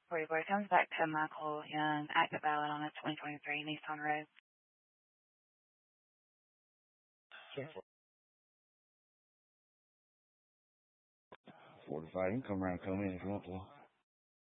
44 comes back to Michael Young, active valid on a 2023 Nissan Rogue. Sure. 45, you can come around and come in if you want to.